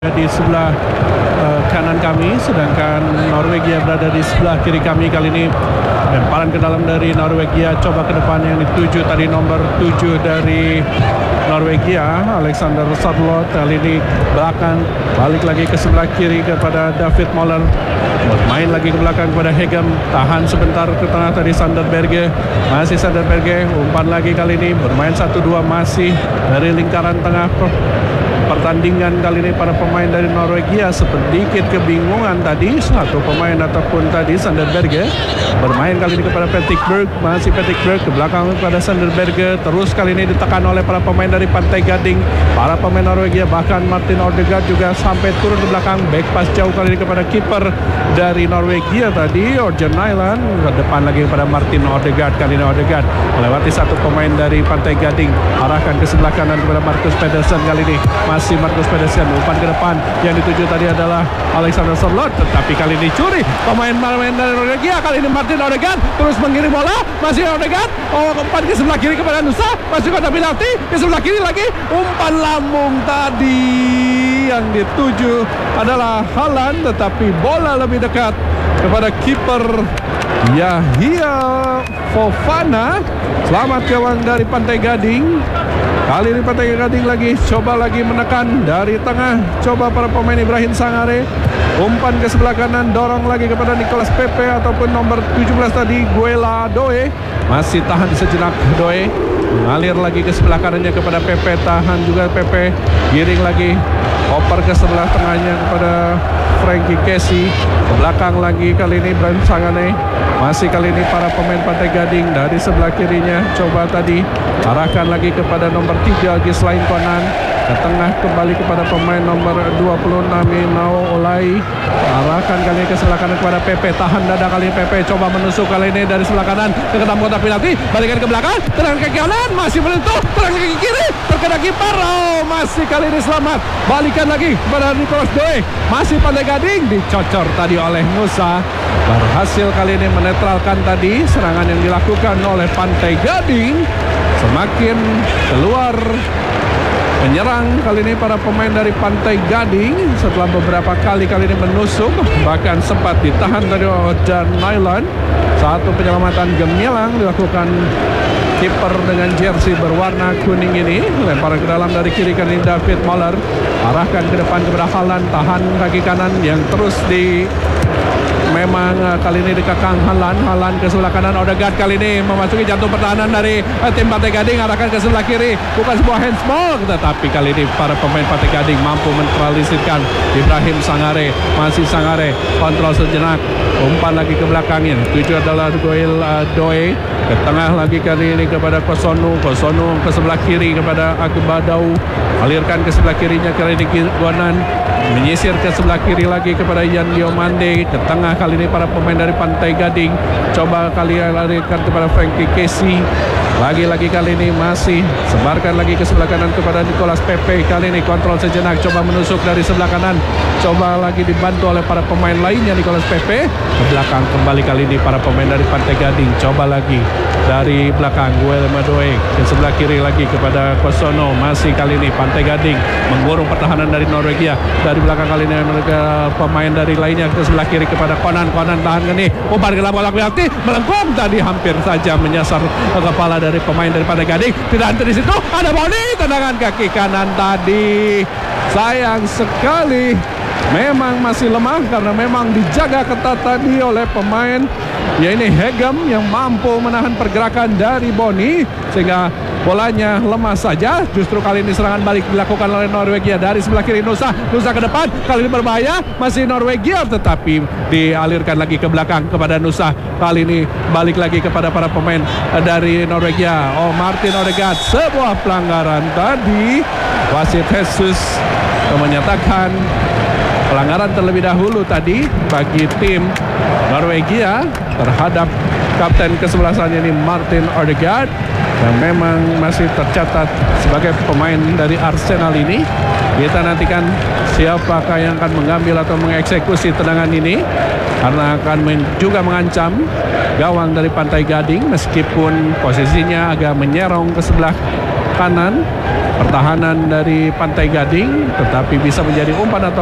di sebelah kanan kami, sedangkan Norwegia berada di sebelah kiri kami. Kali ini lemparan ke dalam dari Norwegia, coba ke depan yang dituju tadi nomor 7 dari Norwegia, Alexander Sørloth. Kali ini belakang, balik lagi ke sebelah kiri kepada David Moller, bermain lagi ke belakang kepada Hegem, tahan sebentar ke tengah tadi Sander Berge, masih Sander Berge, umpan lagi kali ini bermain 1-2 masih dari lingkaran tengah pertandingan. Kali ini para pemain dari Norwegia sedikit kebingungan tadi, satu pemain ataupun tadi Sander Berge bermain kali ini kepada Patrick Berg, masih Patrick Berg ke belakang kepada Sander Berge, terus kali ini ditekan oleh para pemain dari Pantai Gading, para pemain Norwegia, bahkan Martin Odegaard juga sampai turun ke belakang, back pass jauh kali ini kepada kiper dari Norwegia tadi, Orjan Nyland, ke depan lagi kepada Martin Odegaard. Kali ini Odegaard melewati satu pemain dari Pantai Gading, arahkan ke sebelah kanan kepada Marcus Pedersen. Kali ini masih Marcus Pedersen, umpan ke depan yang dituju tadi adalah Alexander Sørloth, tetapi kali ini curi pemain dari Norwegia. Kali ini Martin Odegaard terus mengirim bola, masih Odegaard, umpan ke sebelah kiri kepada Nusa, masih kotak penalti ke sebelah kiri lagi, umpan lambung tadi yang dituju adalah Haaland, tetapi bola lebih dekat kepada kiper Yahya Fofana. Selamat gawang dari Pantai Gading. Kali ini Pantai Gading lagi coba lagi menekan dari tengah, coba para pemain Ibrahim Sangare, umpan ke sebelah kanan, dorong lagi kepada Nicolas Pepe ataupun nomor 17 tadi Guela Doe, masih tahan sejenak Doe, mengalir lagi ke sebelah kanannya kepada Pepe, tahan juga Pepe, giring lagi, oper ke sebelah tengahnya kepada Frankie Kessie, ke belakang lagi kali ini Ibrahim Sangare, masih kali ini para pemain Pantai Gading dari sebelah kirinya, coba tadi arahkan lagi kepada nomor 3 Gislain Konan, ke tengah kembali kepada pemain nomor 26 Minao Olai, arahkan kali ini ke sebelah kanan kepada Pepe, tahan dada kali ini Pepe, coba menusuk kali ini dari sebelah kanan ke dalam kotak penalti, balikan ke belakang, tendangan kaki kanan, masih menyentuh, tendangan kaki kiri, terkena kiper, masih kali ini selamat, balikan lagi kepada Nicolas Doe, masih Pantai Gading, dicocor tadi oleh Nusa, berhasil kali ini menetralkan tadi serangan yang dilakukan oleh Pantai Gading. Semakin keluar menyerang kali ini para pemain dari Pantai Gading setelah beberapa kali ini menusuk, bahkan sempat ditahan dari Orjan Nyland. Satu penyelamatan gemilang dilakukan kiper dengan jersey berwarna kuning ini, lemparan ke dalam dari kiri kali ini David Moller, arahkan ke depan kepada Haaland, tahan kaki kanan yang terus memang kali ini dikekang Haaland ke sebelah kanan. Odegaard kali ini memasuki jantung pertahanan dari tim Pantai Gading, arahkan ke sebelah kiri, bukan sebuah handsball, tetapi kali ini para pemain Pantai Gading mampu menetralisirkan Ibrahim Sangare, masih Sangare, kontrol sejenak, umpan lagi ke belakangnya, tujuh adalah Guela Doe, ke tengah lagi kali ini kepada Kosonu ke sebelah kiri kepada Agbadau, alirkan ke sebelah kirinya kali ini Guanan, menyisir ke sebelah kiri lagi kepada Yan Diomande, ke tengah kali ini para pemain dari Pantai Gading, coba kali larikan kepada Frankie Kessie, lagi kali ini masih sebarkan lagi ke sebelah kanan kepada Nicolas Pepe, kali ini kontrol sejenak, coba menusuk dari sebelah kanan, coba lagi dibantu oleh para pemain lainnya Nicolas Pepe, ke belakang kembali kali ini para pemain dari Pantai Gading, coba lagi dari belakang Guela Doe, ke sebelah kiri lagi kepada Kosono, masih kali ini Pantai Gading mengurung pertahanan dari Norwegia, dari belakang kali ini mereka pemain dari lainnya ke sebelah kiri kepada Konan tahan ini, umpan ke dalam kotak penalti, melengkung tadi, hampir saja menyasar kepala dari pemain dari Pantai Gading, tidak henti di situ, ada Boni, tendangan kaki kanan tadi, sayang sekali, memang masih lemah karena memang dijaga ketat tadi oleh pemain yaitu Hegem yang mampu menahan pergerakan dari Boni sehingga bolanya lemah saja. Justru kali ini serangan balik dilakukan oleh Norwegia dari sebelah kiri. Nusa ke depan, kali ini berbahaya, masih Norwegia tetapi dialirkan lagi ke belakang kepada Nusa. Kali ini balik lagi kepada para pemain dari Norwegia. Martin Odegaard, sebuah pelanggaran tadi, wasit Jesus menyatakan pelanggaran terlebih dahulu tadi bagi tim Norwegia terhadap kapten kesebelasannya ini Martin Odegaard yang memang masih tercatat sebagai pemain dari Arsenal ini. Kita nantikan siapakah yang akan mengambil atau mengeksekusi tendangan ini karena akan juga mengancam gawang dari Pantai Gading meskipun posisinya agak menyerong ke sebelah kanan. Pertahanan dari Pantai Gading, tetapi bisa menjadi umpan atau